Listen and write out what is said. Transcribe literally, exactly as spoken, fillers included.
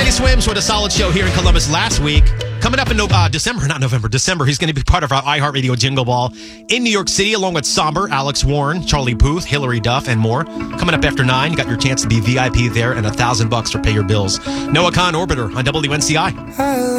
Danny Swims with a solid show here in Columbus last week. Coming up in uh, December, not November, December, he's going to be part of our iHeartRadio Jingle Ball in New York City, along with Somber, Alex Warren, Charlie Puth, Hillary Duff, and more. Coming up after nine, you got your chance to be V I P there and a thousand bucks for pay your bills. Noah Khan, Orbiter on W N C I.